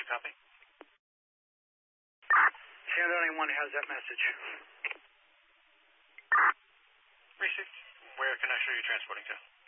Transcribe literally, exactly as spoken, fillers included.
you copy? San Antonio one has that message. Received. Where can I show you transporting to?